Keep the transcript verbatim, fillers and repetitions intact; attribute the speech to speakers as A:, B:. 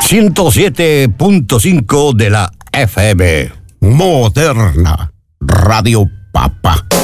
A: ciento siete punto cinco de la F M.
B: Moderna Radio Papa.